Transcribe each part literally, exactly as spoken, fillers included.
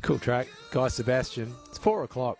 Cool track, Guy Sebastian. It's four o'clock.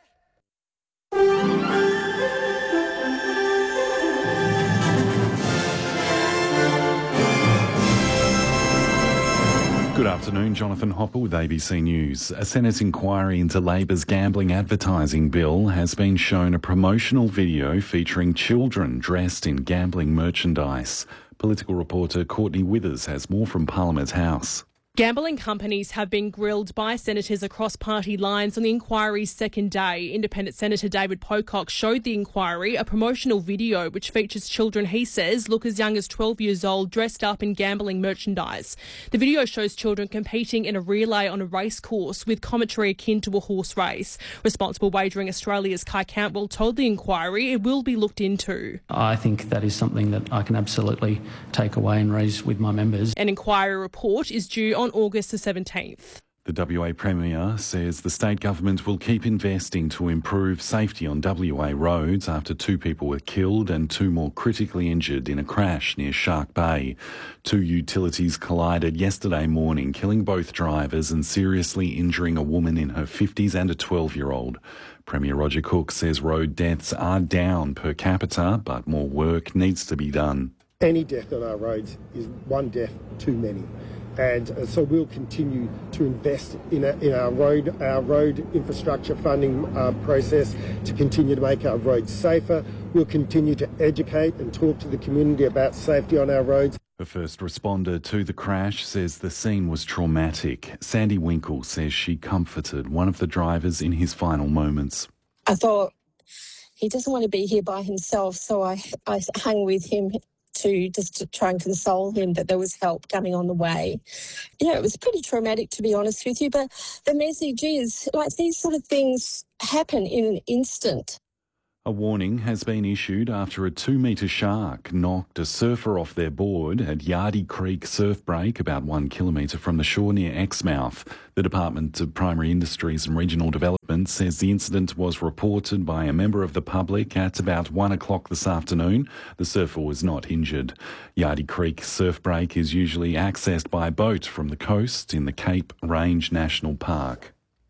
Good afternoon, Jonathan Hopper with A B C News. A Senate inquiry into Labor's gambling advertising bill has been shown a promotional video featuring children dressed in gambling merchandise. Political reporter Courtney Withers has more from Parliament House. Gambling companies have been grilled by senators across party lines on the inquiry's second day. Independent Senator David Pocock showed the inquiry a promotional video which features children he says look as young as twelve years old dressed up in gambling merchandise. The video shows children competing in a relay on a race course with commentary akin to a horse race. Responsible Wagering Australia's Kai Cantwell told the inquiry it will be looked into. I think that is something that I can absolutely take away and raise with my members. An inquiry report is due on August the seventeenth. The W A Premier says the state government will keep investing to improve safety on W A roads after two people were killed and two more critically injured in a crash near Shark Bay. Two utilities collided yesterday morning, killing both drivers and seriously injuring a woman in her fifties and a twelve-year-old. Premier Roger Cook says road deaths are down per capita, but more work needs to be done. Any death on our roads is one death too many. And uh, so we'll continue to invest in, a, in our road our road infrastructure funding uh, process to continue to make our roads safer. We'll continue to educate and talk to the community about safety on our roads. A first responder to the crash says the scene was traumatic. Sandy Winkle says she comforted one of the drivers in his final moments. I thought, he doesn't want to be here by himself, so I, I hung with him to just to try and console him that there was help coming on the way. Yeah, it was pretty traumatic, to be honest with you, but the message is, like, these sort of things happen in an instant. A warning has been issued after a two-metre shark knocked a surfer off their board at Yardie Creek Surf Break, about one kilometre from the shore near Exmouth. The Department of Primary Industries and Regional Development says the incident was reported by a member of the public at about one o'clock this afternoon. The surfer was not injured. Yardie Creek Surf Break is usually accessed by boat from the coast in the Cape Range National Park.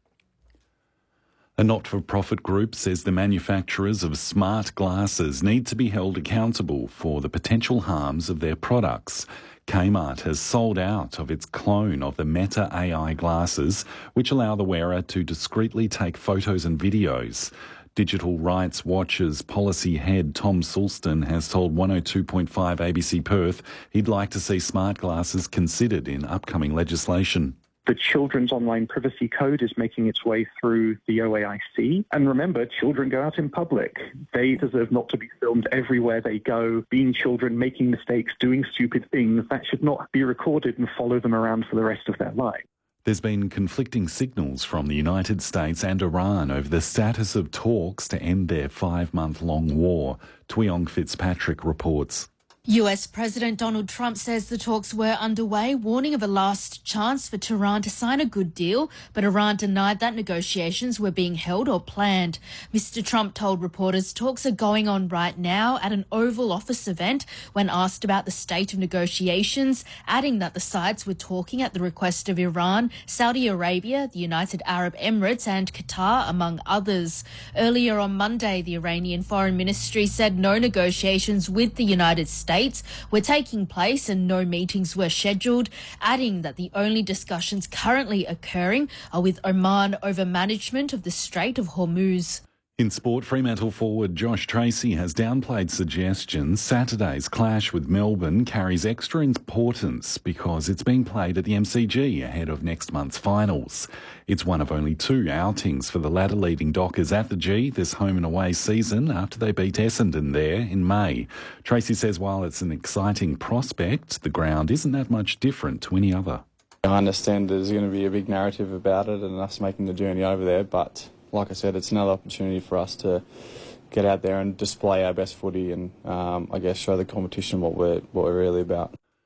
A not-for-profit group says the manufacturers of smart glasses need to be held accountable for the potential harms of their products. Kmart has sold out of its clone of the Meta A I glasses, which allow the wearer to discreetly take photos and videos. Digital Rights Watch's policy head Tom Sulston has told one oh two point five A B C Perth he'd like to see smart glasses considered in upcoming legislation. The Children's Online Privacy Code is making its way through the O A I C. And remember, children go out in public. They deserve not to be filmed everywhere they go, being children, making mistakes, doing stupid things. That should not be recorded and follow them around for the rest of their life. There's been conflicting signals from the United States and Iran over the status of talks to end their five-month-long war. Tweong Fitzpatrick reports. U S President Donald Trump says the talks were underway, warning of a last chance for Tehran to sign a good deal, but Iran denied that negotiations were being held or planned. Mister Trump told reporters talks are going on right now at an Oval Office event when asked about the state of negotiations, adding that the sides were talking at the request of Iran, Saudi Arabia, the United Arab Emirates and Qatar, among others. Earlier on Monday, the Iranian Foreign Ministry said no negotiations with the United States were taking place and no meetings were scheduled, adding that the only discussions currently occurring are with Oman over management of the Strait of Hormuz. In sport, Fremantle forward Josh Tracy has downplayed suggestions Saturday's clash with Melbourne carries extra importance because it's being played at the M C G ahead of next month's finals. It's one of only two outings for the ladder-leading Dockers at the G this home and away season after they beat Essendon there in May. Tracy says while it's an exciting prospect, the ground isn't that much different to any other. I understand there's going to be a big narrative about it and us making the journey over there, but like I said, it's another opportunity for us to get out there and display our best footy and, um, I guess, show the competition what we're what we're really about.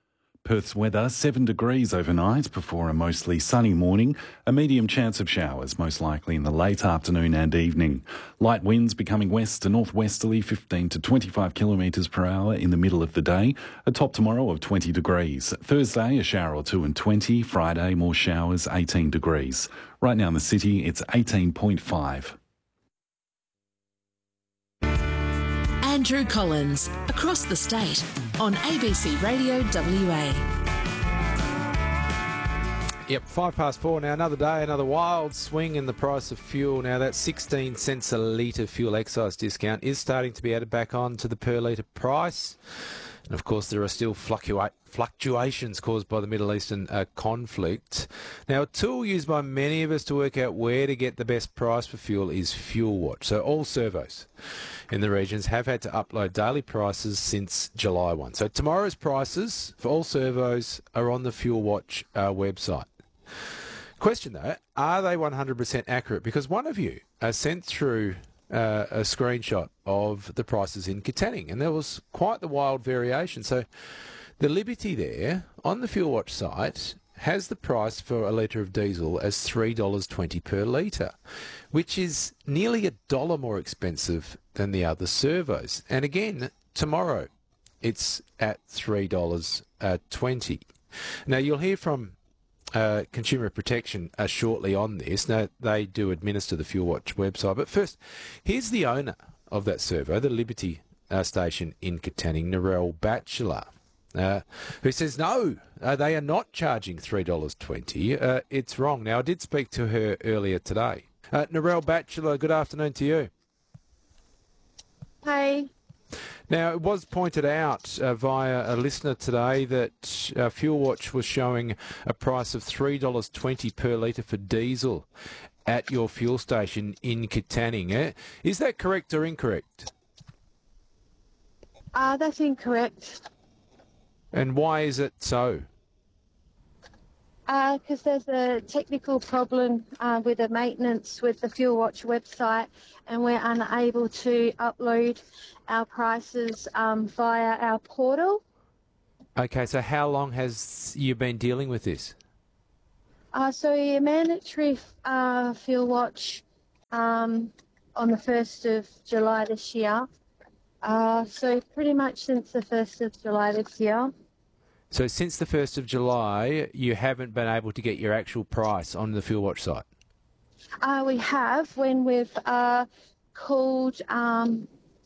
Perth's weather, seven degrees overnight before a mostly sunny morning. A medium chance of showers, most likely in the late afternoon and evening. Light winds becoming west to northwesterly, fifteen to twenty-five kilometres per hour in the middle of the day. A top tomorrow of twenty degrees. Thursday, a shower or two and twenty. Friday, more showers, eighteen degrees. Right now in the city, it's eighteen point five. Andrew Collins, across the state, on A B C Radio W A. Yep, five past four now. Another day, another wild swing in the price of fuel. Now, that sixteen cents a litre fuel excise discount is starting to be added back on to the per litre price. And, of course, there are still fluctua- fluctuations caused by the Middle Eastern uh, conflict. Now, a tool used by many of us to work out where to get the best price for fuel is Fuel Watch. So all servos in the regions have had to upload daily prices since July first. So tomorrow's prices for all servos are on the Fuel Watch uh, website. Question though, are they one hundred percent accurate? Because one of you uh, sent through uh, a screenshot of the prices in Katanning, and there was quite the wild variation. So the Liberty there on the Fuel Watch site has the price for a litre of diesel as three dollars twenty per litre, which is nearly a dollar more expensive than the other servos. And again, tomorrow it's at three dollars twenty. Now, you'll hear from uh, Consumer Protection uh, shortly on this. Now, they do administer the Fuel Watch website. But first, here's the owner of that servo, the Liberty uh, station in Katanning, Narelle Batchelor. Uh, who says, no, uh, they are not charging three dollars twenty. Uh, it's wrong. Now, I did speak to her earlier today. Uh, Narelle Batchelor, good afternoon to you. Hey. Now, it was pointed out uh, via a listener today that uh, Fuel Watch was showing a price of three dollars twenty per litre for diesel at your fuel station in Katanning. Uh, is that correct or incorrect? Uh, that's incorrect. And why is it so? Because uh, there's a technical problem uh, with the maintenance with the Fuel Watch website, and we're unable to upload our prices um, via our portal. Okay, so how long has you been dealing with this? Uh, so your mandatory uh, Fuel Watch um, on the first of July this year. Uh, so pretty much since the first of July this year. So since the first of July, you haven't been able to get your actual price on the Fuel Watch site? Uh, we have when we've uh, called um,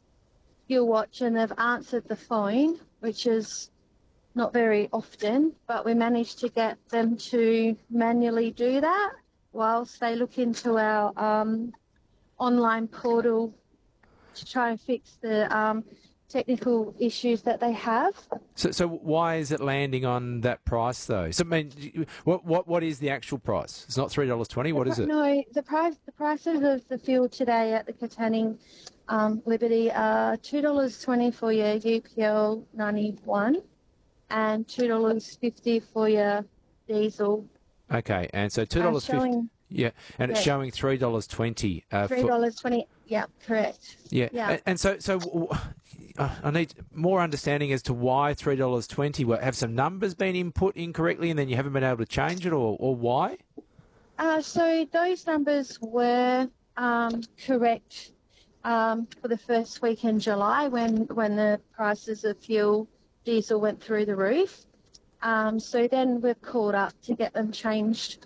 Fuel Watch and they've answered the phone, which is not very often, but we managed to get them to manually do that whilst they look into our um, online portal to try and fix the um, technical issues that they have. So, so why is it landing on that price though? So, I mean, what what what is the actual price? It's not three dollars twenty. What is it? No, the price the prices of the fuel today at the Katanning um, Liberty are two dollars twenty for your U P L ninety-one and two dollars fifty for your diesel. Okay, and so two dollars uh, fifty. Yeah, and yeah. It's showing three dollars twenty. Uh, three dollars twenty. Yeah, correct. Yeah, yeah. And, and so so. Uh, I need more understanding as to why three dollars twenty. Have some numbers been input incorrectly and then you haven't been able to change it, or, or why? Uh, so those numbers were um, correct um, for the first week in July when, when the prices of fuel, diesel went through the roof. Um, so then we've called up to get them changed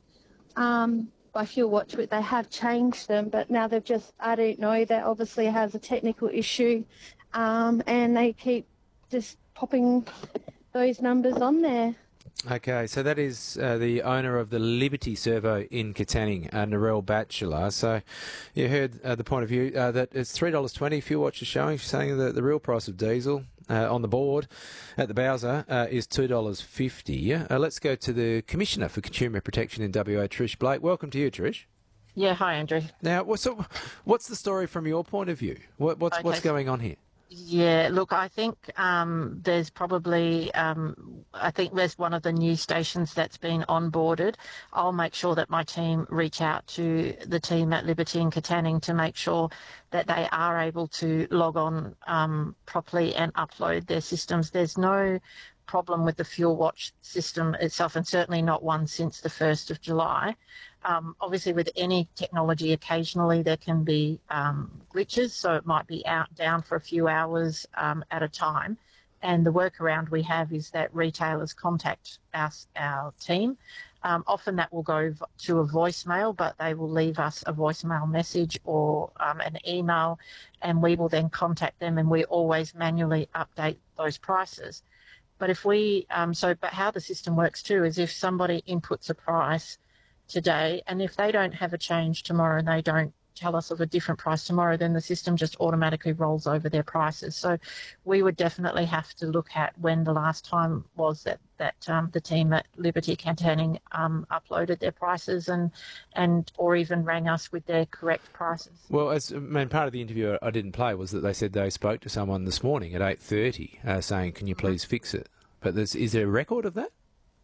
um, by Fuel Watch. They have changed them, but now they've just, I don't know, that obviously has a technical issue. Um, and they keep just popping those numbers on there. Okay, so that is uh, the owner of the Liberty Servo in Katanning, uh, Narelle Batchelor. So you heard uh, the point of view uh, that it's three dollars twenty. Fuel Watch is showing, she's saying that the real price of diesel uh, on the board at the Bowser uh, is two dollars fifty. Uh, let's go to the Commissioner for Consumer Protection in W A, Trish Blake. Welcome to you, Trish. Yeah, hi, Andrew. Now, so what's the story from your point of view? What, what's, okay. what's going on here? Yeah, look, I think um, there's probably, um, I think there's one of the new stations that's been onboarded. I'll make sure that my team reach out to the team at Liberty and Katanning to make sure that they are able to log on um, properly and upload their systems. There's no problem with the Fuel Watch system itself, and certainly not one since the first of July. Um, obviously, with any technology, occasionally there can be um, glitches, so it might be out down for a few hours um, at a time. And the workaround we have is that retailers contact us, our team. Um, often that will go to a voicemail, but they will leave us a voicemail message or um, an email, and we will then contact them, and we always manually update those prices. But if we, um, so, but how the system works too is if somebody inputs a price today, and if they don't have a change tomorrow and they don't tell us of a different price tomorrow, then the system just automatically rolls over their prices. So we would definitely have to look at when the last time was that that um, the team at Liberty Cantanning um, uploaded their prices and and or even rang us with their correct prices. Well, as I mean, part of the interview I didn't play was that they said they spoke to someone this morning at eight thirty uh, saying, "Can you please fix it?" But there's, is there a record of that?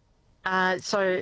Uh, so.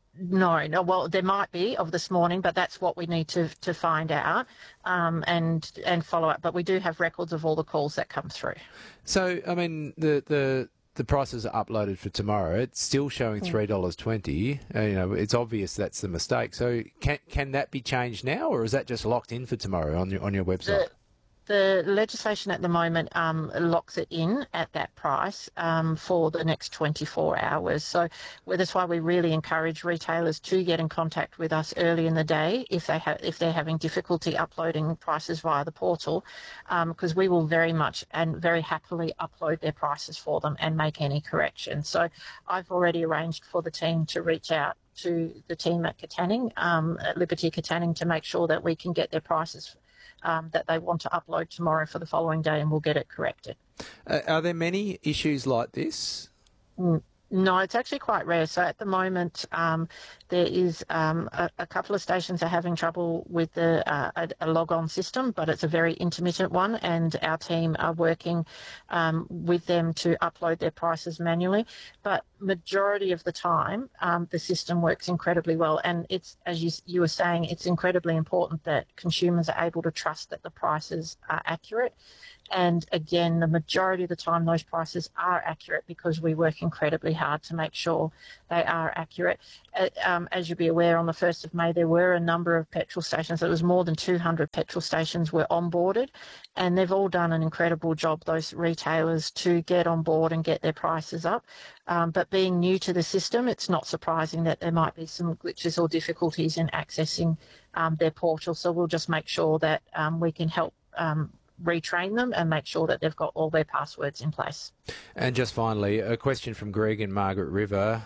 No, no. Well, there might be of this morning, but that's what we need to to find out um, and and follow up. But we do have records of all the calls that come through. So, I mean, the the, the prices are uploaded for tomorrow. It's still showing three dollars twenty. Uh, you know, it's obvious that's the mistake. So, can can that be changed now, or is that just locked in for tomorrow on your on your website? The, The legislation at the moment um, locks it in at that price um, for the next twenty-four hours. So well, that's why we really encourage retailers to get in contact with us early in the day if they have if they're having difficulty uploading prices via the portal, because um, we will very much and very happily upload their prices for them and make any corrections. So I've already arranged for the team to reach out to the team at Cantanning, um, at Liberty Cantanning, to make sure that we can get their prices Um, that they want to upload tomorrow for the following day, and we'll get it corrected. Uh, are there many issues like this? Mm. No, it's actually quite rare. So at the moment, um, there is um, a, a couple of stations are having trouble with the uh, a, a log-on system, but it's a very intermittent one, and our team are working um, with them to upload their prices manually. But majority of the time, um, the system works incredibly well, and it's, as you, you were saying, it's incredibly important that consumers are able to trust that the prices are accurate. And again, the majority of the time, those prices are accurate because we work incredibly hard to make sure they are accurate. Uh, um, as you'll be aware, on the first of May, there were a number of petrol stations. It was more than two hundred petrol stations were onboarded, and they've all done an incredible job, those retailers, to get on board and get their prices up. Um, but being new to the system, it's not surprising that there might be some glitches or difficulties in accessing um, their portal. So we'll just make sure that um, we can help um, retrain them and make sure that they've got all their passwords in place. And just finally, a question from Greg in Margaret River.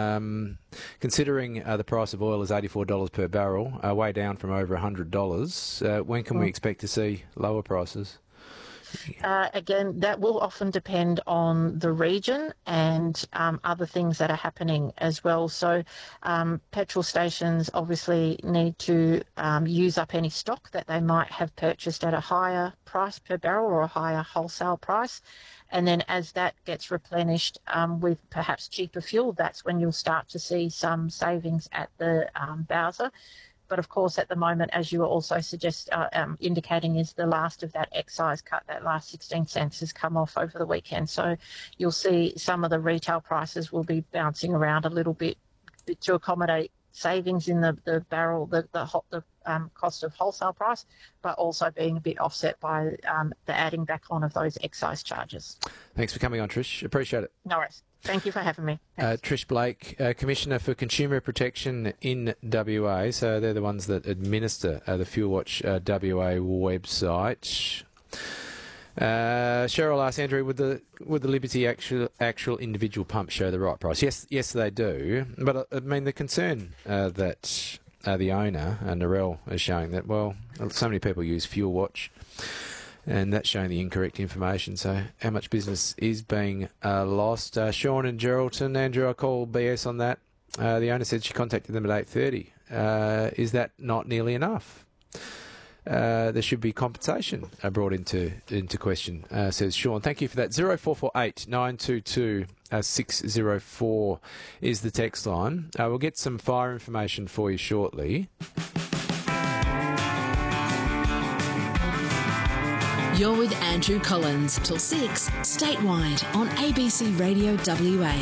Um, considering uh, the price of oil is eighty-four dollars per barrel, uh, way down from over one hundred dollars, uh, when can mm. we expect to see lower prices? Uh, again, that will often depend on the region and um, other things that are happening as well. So um, petrol stations obviously need to um, use up any stock that they might have purchased at a higher price per barrel or a higher wholesale price. And then as that gets replenished um, with perhaps cheaper fuel, that's when you'll start to see some savings at the um, bowser. But of course, at the moment, as you were also suggest, uh, um, indicating, is the last of that excise cut, that last sixteen cents has come off over the weekend. So you'll see some of the retail prices will be bouncing around a little bit to accommodate savings in the, the barrel, the the, hot, the um, cost of wholesale price, but also being a bit offset by um, the adding back on of those excise charges. Thanks for coming on, Trish. Appreciate it. No worries. Thank you for having me. Uh, Trish Blake, uh, Commissioner for Consumer Protection in W A. So they're the ones that administer uh, the Fuel Watch uh, W A website. Uh, Cheryl asks Andrew, would the would the Liberty actual actual individual pump show the right price? Yes, yes, they do. But uh, I mean, the concern uh, that uh, the owner, uh, Narelle, is showing that, well, so many people use Fuel Watch, and that's showing the incorrect information. So how much business is being uh, lost? Uh, Sean in Geraldton. Andrew, I call B S on that. Uh, the owner said she contacted them at eight thirty. Uh, is that not nearly enough? Uh, there should be compensation uh, brought into into question, uh, says Sean. Thank you for that. zero four four eight nine two two six zero four is the text line. Uh, we'll get some fire information for you shortly. You're with Andrew Collins till six, statewide on A B C Radio W A.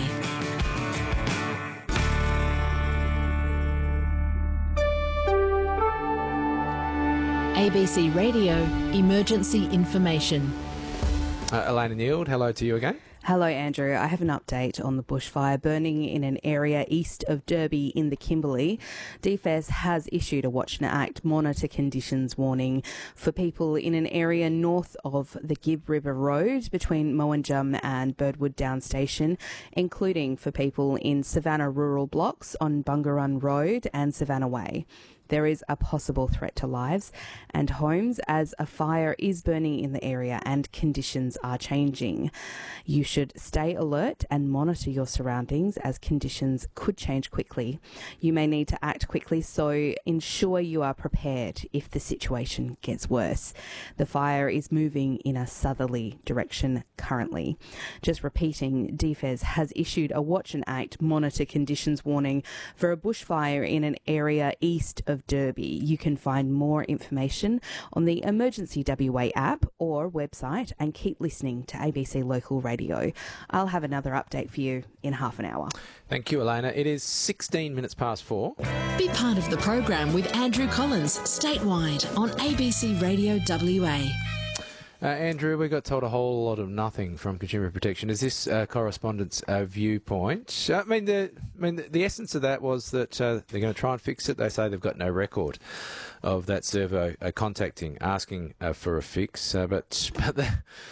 A B C Radio Emergency Information. Uh, Elena Neild, hello to you again. Hello, Andrew. I have an update on the bushfire burning in an area east of Derby in the Kimberley. D F E S has issued a Watch and Act monitor conditions warning for people in an area north of the Gibb River Road between Mowanjum and Birdwood Down Station, including for people in Savannah rural blocks on Bungarun Road and Savannah Way. There is a possible threat to lives and homes as a fire is burning in the area and conditions are changing. You should stay alert and monitor your surroundings as conditions could change quickly. You may need to act quickly, so ensure you are prepared if the situation gets worse. The fire is moving in a southerly direction currently. Just repeating, D F E S has issued a Watch and Act monitor conditions warning for a bushfire in an area east of Derby. You can find more information on the Emergency W A app or website and keep listening to A B C Local Radio. I'll have another update for you in half an hour. Thank you, Elena. It is sixteen minutes past four. Be part of the program with Andrew Collins, statewide on A B C Radio W A. Uh, Andrew, we got told a whole lot of nothing from Consumer Protection. Is this uh, correspondent's uh, viewpoint? I mean, the I mean, the, the essence of that was that uh, they're going to try and fix it. They say they've got no record of that servo uh, contacting, asking uh, for a fix. Uh, but but the,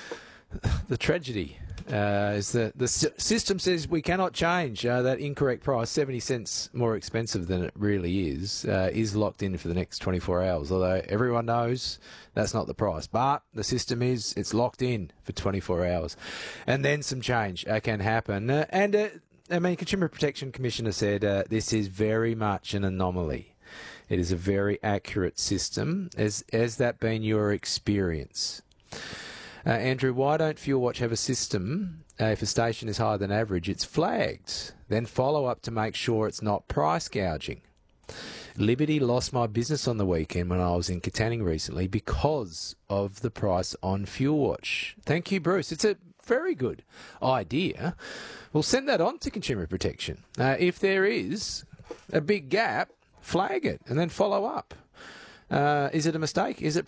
the tragedy uh, is that the s- system says we cannot change uh, that incorrect price, seventy cents more expensive than it really is, uh, is locked in for the next twenty-four hours. Although everyone knows that's not the price, but the system is, it's locked in for twenty-four hours. And then some change uh, can happen. Uh, and, uh, I mean, Consumer Protection Commissioner said uh, this is very much an anomaly. It is a very accurate system. Has, has that been your experience? Uh, Andrew, why don't Fuel Watch have a system, uh, if a station is higher than average, it's flagged, then follow up to make sure it's not price gouging? Liberty lost my business on the weekend when I was in Katanning recently because of the price on Fuel Watch. Thank you, Bruce. It's a very good idea. We'll send that on to Consumer Protection. Uh, if there is a big gap, flag it and then follow up. Uh, is it a mistake? Is it